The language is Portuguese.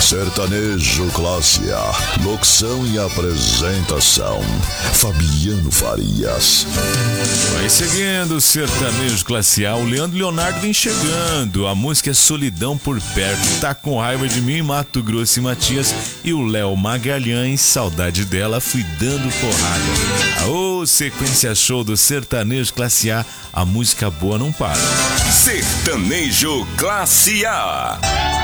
Sertanejo Classe A. Locução e apresentação: Fabiano Farias. Vai seguindo o Sertanejo Classe A. O Leandro Leonardo vem chegando. A música é Solidão por Perto. Tá com raiva de mim, Mato Grosso e Matias. E o Léo Magalhães, saudade dela, fui dando porrada. Aô, sequência show do Sertanejo Classe A. A música boa não para. Sertanejo Classe A.